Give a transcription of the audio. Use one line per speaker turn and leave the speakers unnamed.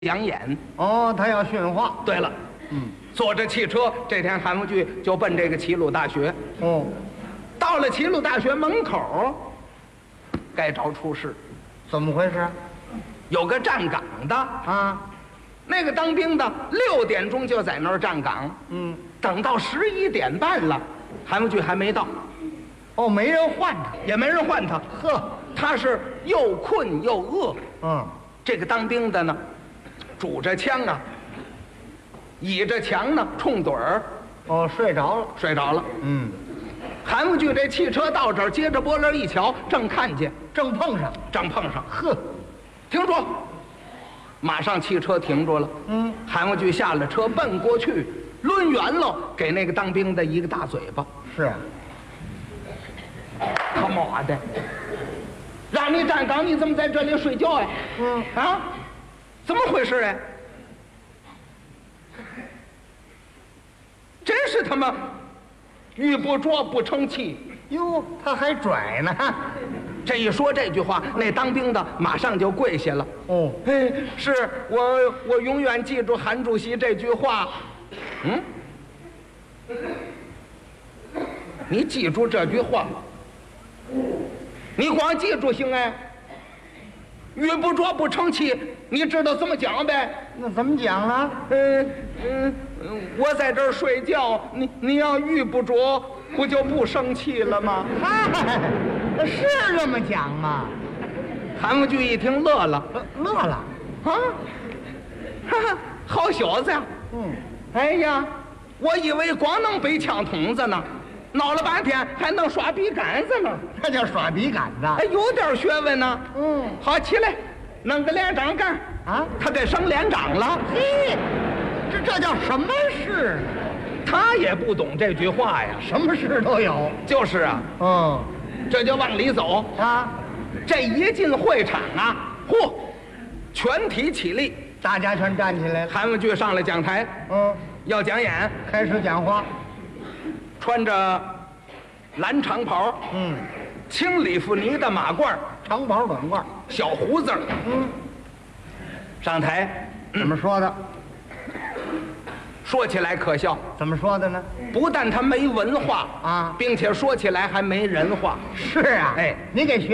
养眼。
哦，他要训话。
对了，坐着汽车，这天韩复榘就奔这个齐鲁大学。
哦，
到了齐鲁大学门口，该着出事，
怎么回事？
有个站岗的，
啊，
那个当兵的6点钟就在那儿站岗，等到11点半了，韩复榘还没到，
哦，没人换他。
也没人换他。
呵，
他是又困又饿。这个当兵的呢，拄着枪啊，倚着墙呢，冲盹儿，
哦，睡着了。
睡着了。韩复榘这汽车到这儿，接着玻璃一瞧，正看见，
正碰上。
呵，停住！马上汽车停住了。韩复榘下了车，奔过去，抡圆了，给那个当兵的一个大嘴巴。
是啊，
他妈的！让你站岗，你怎么在这里睡觉呀？怎么回事哎？真是他妈玉不琢不成器。
哟，他还拽呢。
这一说这句话，那当兵的马上就跪下了。
哦，
是我永远记住韩主席这句话。你记住这句话，你光记住行哎？玉不琢不成器，你知道怎么讲呗？
那怎么讲呢？
我在这儿睡觉，你要玉不琢，不就不生气了吗？
嗨，是这么讲吗？
韩复榘一听乐了，
乐了。
哈哈，好小子呀！哎呀，我以为光能背枪筒子呢，闹了半天还能耍笔杆子呢。
那叫耍笔杆子。
哎，有点学问呢。好，起来，弄个连长干
啊！
他该升连长了。
嘿，这叫什么事？
他也不懂这句话呀。
什么事都有。
就是啊。这就往里走
啊。
这一进会场啊，嚯，全体起立，
大家全站起来了。
韩复榘上了讲台，要讲演，
开始讲话。
穿着蓝长袍，青里弗尼的马褂，
长袍短褂，
小胡子，上台，
怎么说的？
说起来可笑，
怎么说的呢？
不但他没文化
啊，
并且说起来还没人话。
是啊，
哎，
你给学